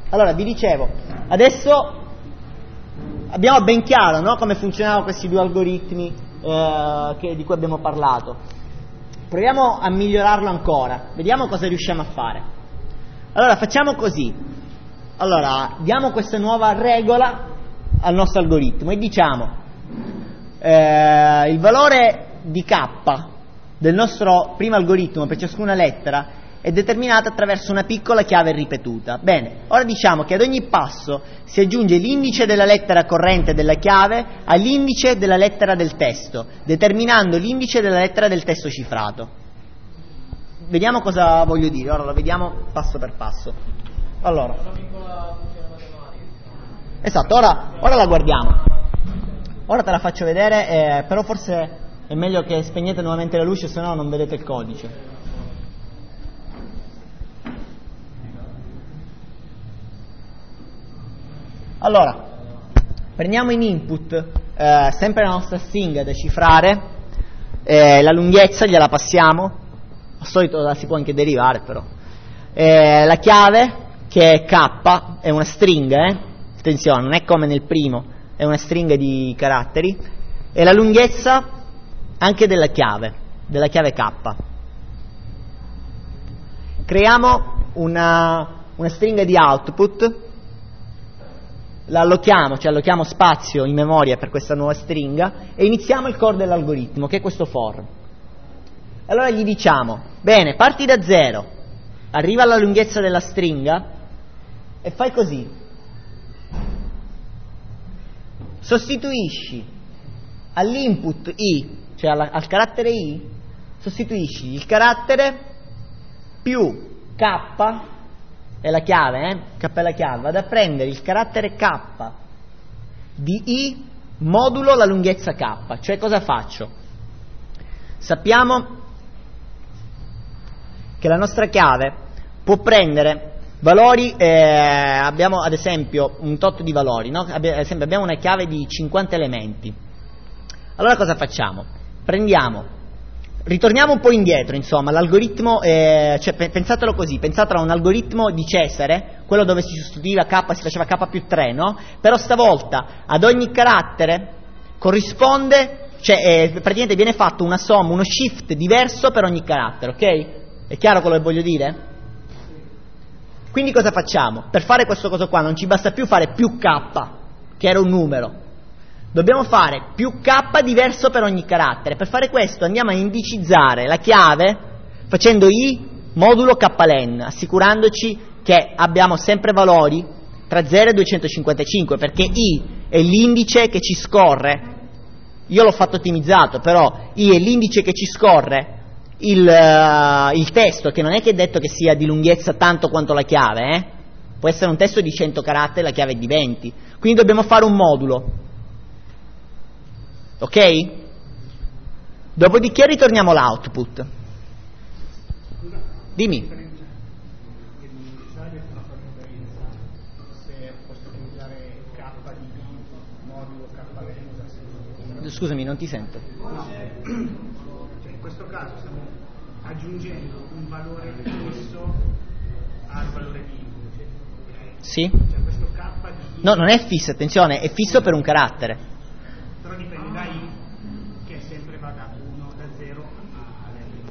Allora, vi dicevo, adesso abbiamo ben chiaro, no, come funzionavano questi due algoritmi di cui abbiamo parlato. Proviamo a migliorarlo ancora, vediamo cosa riusciamo a fare. Allora, facciamo così. Allora, diamo questa nuova regola al nostro algoritmo e diciamo il valore di k del nostro primo algoritmo per ciascuna lettera è determinato attraverso una piccola chiave ripetuta. Bene, ora diciamo che ad ogni passo si aggiunge l'indice della lettera corrente della chiave all'indice della lettera del testo, determinando l'indice della lettera del testo cifrato. Vediamo cosa voglio dire, ora lo vediamo passo per passo. Allora, esatto, ora la guardiamo. Ora te la faccio vedere, però forse è meglio che spegnete nuovamente la luce, se no non vedete il codice. Allora, prendiamo in input sempre la nostra stringa da cifrare, la lunghezza gliela passiamo, al solito la si può anche derivare però, la chiave che è k, è una stringa, attenzione, non è come nel primo, è una stringa di caratteri, e la lunghezza anche della chiave k. Creiamo una stringa di output, la allochiamo spazio in memoria per questa nuova stringa e iniziamo il core dell'algoritmo, che è questo for. Allora gli diciamo, bene, parti da 0, arriva alla lunghezza della stringa e fai così. Sostituisci all'input i, cioè al carattere i, sostituisci il carattere più k, è la chiave, k è la chiave, vado a prendere il carattere k di i modulo la lunghezza k, cioè cosa faccio? Sappiamo che la nostra chiave può prendere valori, abbiamo ad esempio un tot di valori, no? Ad esempio abbiamo una chiave di 50 elementi. Allora cosa facciamo? Ritorniamo un po' indietro, insomma, l'algoritmo, cioè pensatelo così, pensatelo a un algoritmo di Cesare, quello dove si sostituiva k, si faceva k più 3, no? Però stavolta ad ogni carattere corrisponde, cioè praticamente viene fatto una somma, uno shift diverso per ogni carattere, ok? È chiaro quello che voglio dire? Quindi cosa facciamo? Per fare questo coso qua non ci basta più fare più k, che era un numero. Dobbiamo fare più k diverso per ogni carattere. Per fare questo andiamo a indicizzare la chiave facendo i modulo klen, assicurandoci che abbiamo sempre valori tra 0 e 255, perché i è l'indice che ci scorre. Io l'ho fatto ottimizzato, però i è l'indice che ci scorre il testo, che non è che è detto che sia di lunghezza tanto quanto la chiave, può essere un testo di 100 caratteri, la chiave è di 20, quindi dobbiamo fare un modulo, ok? Dopodiché ritorniamo all'output. Dimmi. Scusami, non ti sento. No. In questo caso stiamo aggiungendo un valore fisso al valore di input. Sì? Cioè questo k di... No, non è fisso, attenzione, è fisso per un carattere. Però dipende da i, che sempre va da 1, da 0 a l.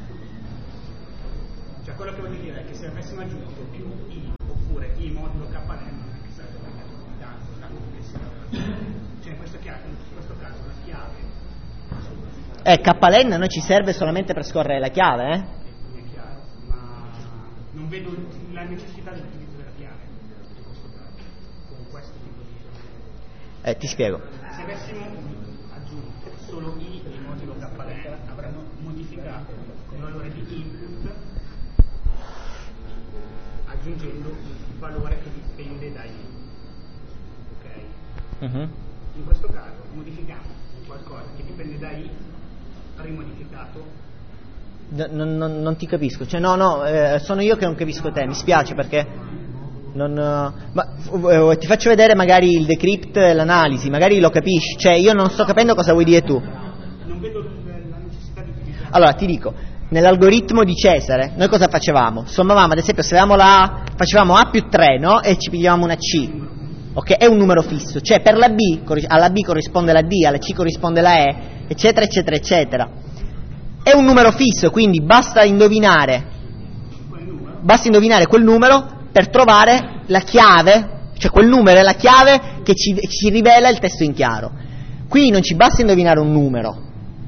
Cioè quello che voglio dire è che se avessimo aggiunto più i oppure i modulo kn non è che sarebbe tanto la complessità. Cioè in questo caso la chiave klen a noi ci serve solamente per scorrere la chiave, è chiaro, ma non vedo la necessità dell'utilizzo della chiave in questo caso, con questo tipo di... Ti spiego. Se avessimo aggiunto solo i modulo klen avremmo modificato il valore di input aggiungendo il valore che dipende da i, ok? In questo caso modifichiamo qualcosa che dipende da i rimodificato. Non ti capisco, cioè sono io che non capisco te, mi spiace perché ti faccio vedere magari il decrypt e l'analisi, magari lo capisci, cioè io non sto capendo cosa vuoi dire tu. Non vedo la necessità di utilizzare. Allora ti dico, nell'algoritmo di Cesare noi cosa facevamo? Sommavamo, ad esempio se avevamo la A facevamo A più 3, no? E ci pigliavamo una C, ok? È un numero fisso, cioè per la B, alla B corrisponde la D, alla C corrisponde la E, eccetera, eccetera, eccetera. È un numero fisso, quindi basta indovinare quel numero per trovare la chiave, cioè quel numero è la chiave che ci rivela il testo in chiaro. Qui non ci basta indovinare un numero.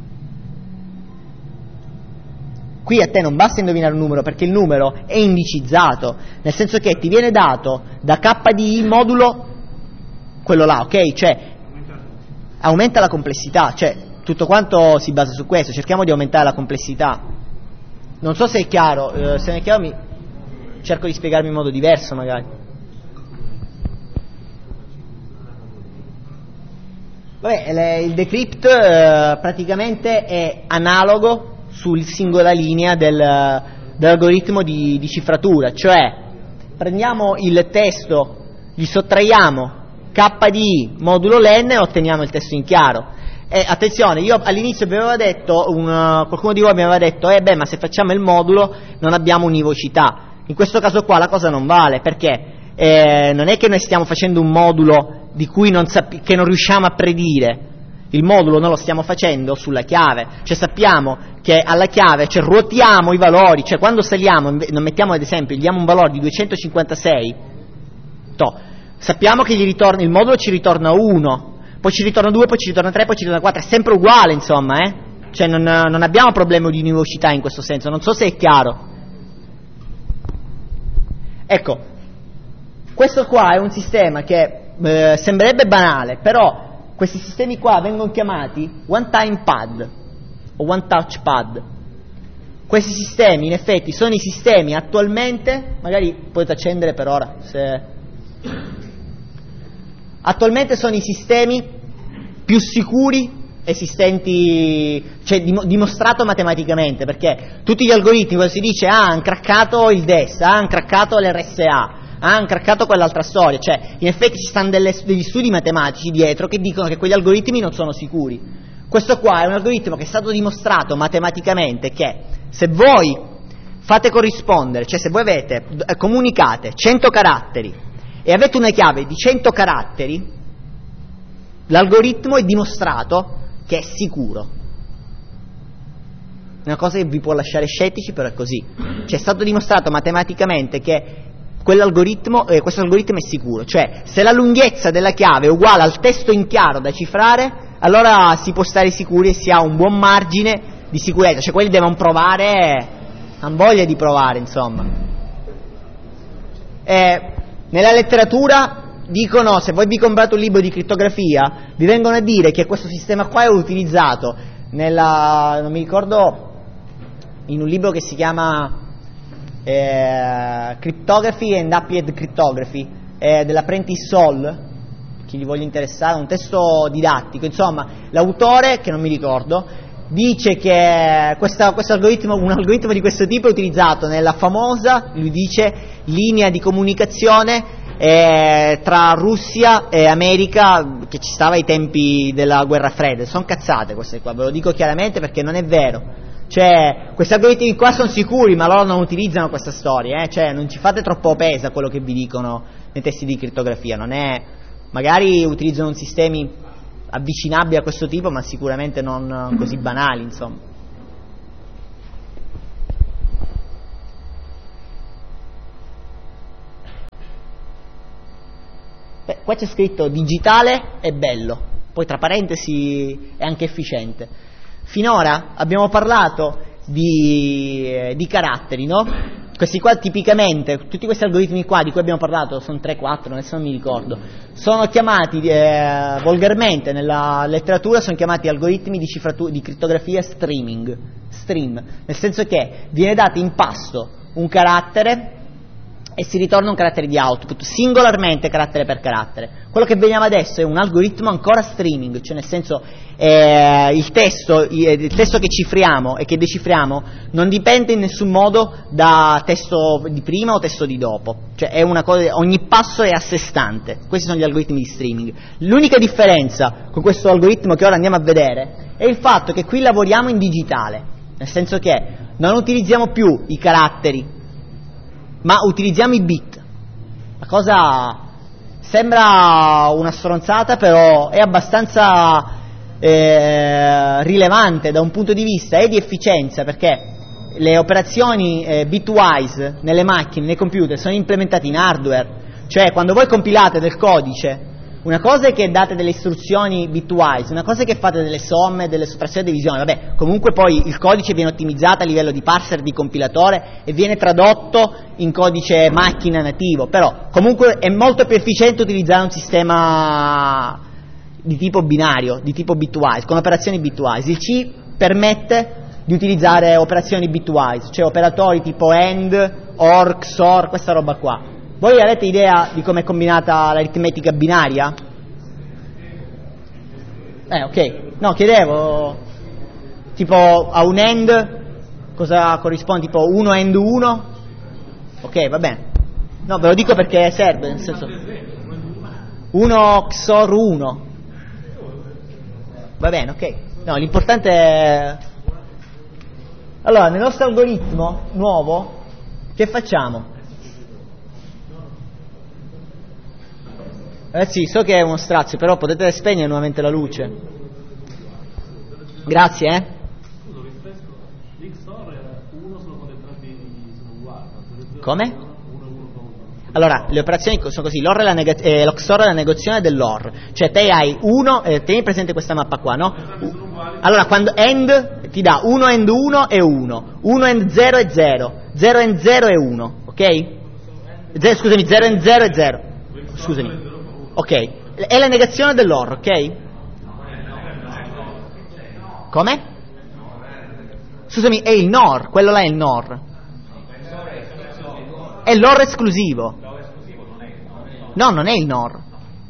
Qui a te non basta indovinare un numero, perché il numero è indicizzato, nel senso che ti viene dato da K di I modulo quello là, ok? Cioè aumenta la complessità, cioè tutto quanto si basa su questo, cerchiamo di aumentare la complessità. Non so se è chiaro, se non è chiaro cerco di spiegarmi in modo diverso magari. Vabbè, il decrypt praticamente è analogo sul singola linea dell'algoritmo di cifratura, cioè prendiamo il testo, gli sottraiamo K di I modulo len e otteniamo il testo in chiaro. E attenzione, io all'inizio vi avevo detto, qualcuno di voi mi aveva detto ma se facciamo il modulo non abbiamo univocità. In questo caso qua la cosa non vale, perché non è che noi stiamo facendo un modulo di cui che non riusciamo a predire. Il modulo noi lo stiamo facendo sulla chiave, cioè sappiamo che alla chiave, cioè ruotiamo i valori, cioè quando saliamo, non mettiamo ad esempio, gli diamo un valore di 256, sappiamo che il modulo ci ritorna 1, poi ci ritorna 2, poi ci ritorna 3, poi ci ritorna 4, è sempre uguale insomma, cioè non abbiamo problemi di univocità in questo senso, non so se è chiaro. Ecco, questo qua è un sistema che sembrerebbe banale, però questi sistemi qua vengono chiamati one time pad o one touch pad. Questi sistemi in effetti sono i sistemi attualmente, magari potete accendere per ora, attualmente sono i sistemi più sicuri esistenti, cioè dimostrato matematicamente, perché tutti gli algoritmi, quando si dice hanno craccato il DES, hanno craccato l'RSA, hanno craccato quell'altra storia, cioè in effetti ci stanno degli studi matematici dietro che dicono che quegli algoritmi non sono sicuri. Questo qua è un algoritmo che è stato dimostrato matematicamente che se voi fate corrispondere, cioè se voi comunicate 100 caratteri e avete una chiave di 100 caratteri, l'algoritmo è dimostrato che è sicuro. Una cosa che vi può lasciare scettici, però è così. Cioè è stato dimostrato matematicamente che questo algoritmo è sicuro, cioè se la lunghezza della chiave è uguale al testo in chiaro da cifrare, allora si può stare sicuri e si ha un buon margine di sicurezza, cioè quelli devono provare, hanno voglia di provare insomma. Nella letteratura dicono, se voi vi comprate un libro di crittografia, vi vengono a dire che questo sistema qua è utilizzato non mi ricordo, in un libro che si chiama Cryptography and Applied Cryptography dell'Apprentice Saul, chi gli voglia interessare, un testo didattico, insomma l'autore, che non mi ricordo, dice che un algoritmo di questo tipo è utilizzato nella famosa, lui dice, linea di comunicazione tra Russia e America che ci stava ai tempi della guerra fredda. Sono cazzate queste qua, ve lo dico chiaramente perché non è vero. Cioè, questi algoritmi qua sono sicuri, ma loro non utilizzano questa storia, cioè non ci fate troppo peso a quello che vi dicono nei testi di crittografia, non è, magari utilizzano sistemi avvicinabili a questo tipo, ma sicuramente non così banali, insomma. Qua c'è scritto digitale e bello, poi tra parentesi è anche efficiente. Finora abbiamo parlato di caratteri, no? Questi qua tipicamente, tutti questi algoritmi qua di cui abbiamo parlato, sono 3-4, adesso non mi ricordo, sono chiamati volgarmente nella letteratura, sono chiamati algoritmi di crittografia stream, nel senso che viene dato in pasto un carattere e si ritorna un carattere di output, singolarmente carattere per carattere. Quello che vediamo adesso è un algoritmo ancora streaming, cioè nel senso il testo che cifriamo e che decifriamo non dipende in nessun modo da testo di prima o testo di dopo, cioè è una cosa, ogni passo è a sé stante. Questi sono gli algoritmi di streaming. L'unica differenza con questo algoritmo che ora andiamo a vedere è il fatto che qui lavoriamo in digitale, nel senso che non utilizziamo più i caratteri, ma utilizziamo i bit. La cosa sembra una stronzata, però è abbastanza rilevante da un punto di vista di efficienza, perché le operazioni bitwise nelle macchine, nei computer, sono implementate in hardware. Cioè, quando voi compilate del codice, una cosa è che date delle istruzioni bitwise, una cosa è che fate delle somme, delle sottrazioni e divisioni. Vabbè, comunque poi il codice viene ottimizzato a livello di parser, di compilatore, e viene tradotto in codice macchina nativo. Però comunque è molto più efficiente utilizzare un sistema di tipo binario, di tipo bitwise, con operazioni bitwise. Il C permette di utilizzare operazioni bitwise, cioè operatori tipo AND, OR, XOR, questa roba qua. Voi avete idea di come è combinata l'aritmetica binaria? Ok. No, chiedevo, tipo a un AND cosa corrisponde? Tipo 1 AND 1? Ok, va bene. No, ve lo dico perché serve, nel senso 1 XOR 1. Va bene, ok. No, l'importante è... Allora, nel nostro algoritmo nuovo, che facciamo? Ragazzi, so che è uno strazio, però potete spegnere nuovamente la luce. Grazie, Come? Allora, le operazioni sono così, l'OR è lo XOR è la negazione dell'OR. Cioè te hai 1, tieni presente questa mappa qua, no? Allora, quando AND ti dà 1 AND 1 è 1, 1 AND 0 è 0, 0 AND 0 è 1, ok? Scusami, 0 AND 0 è 0. Scusami. Ok, è la negazione dell'OR, ok? Come? Scusami, è il NOR, quello là è il NOR. È l'OR esclusivo. No, non è il NOR.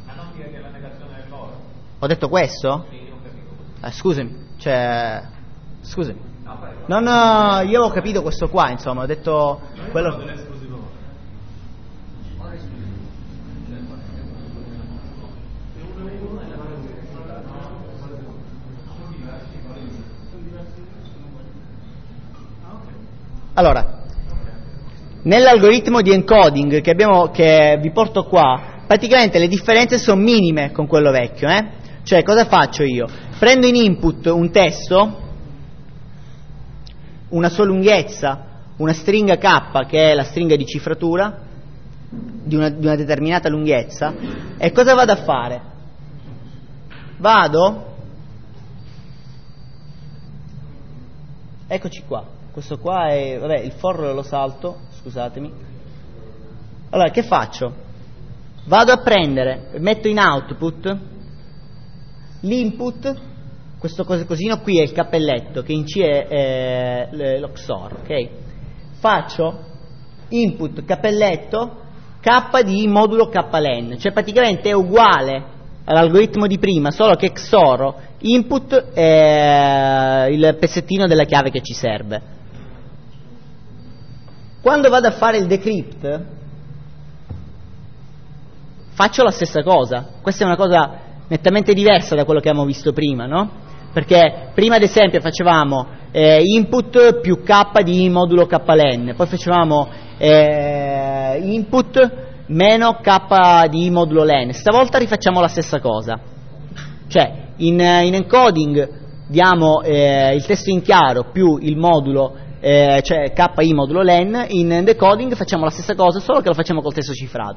Ho detto questo? Scusami, cioè... Scusami. Non, io avevo capito questo qua, insomma, ho detto... quello... Allora, nell'algoritmo di encoding che vi porto qua, praticamente le differenze sono minime con quello vecchio, Cioè, cosa faccio io? Prendo in input un testo, una sua lunghezza, una stringa K, che è la stringa di cifratura, di una determinata lunghezza, e cosa vado a fare? Eccoci qua. Questo qua è, vabbè, il for lo salto, scusatemi. Allora, che faccio? Vado a prendere, metto in output l'input, questo cosino qui è il cappelletto, che in C è lo XOR, ok? Faccio input cappelletto K di modulo KLN, cioè praticamente è uguale all'algoritmo di prima, solo che XOR input è il pezzettino della chiave che ci serve. Quando vado a fare il decrypt faccio la stessa cosa. Questa è una cosa nettamente diversa da quello che abbiamo visto prima, no? Perché prima ad esempio facevamo input più K di modulo KLN, poi facevamo input meno K di modulo len. Stavolta rifacciamo la stessa cosa. Cioè in encoding diamo il testo in chiaro più il modulo cioè KI modulo len, in decoding facciamo la stessa cosa, solo che lo facciamo col testo cifrato.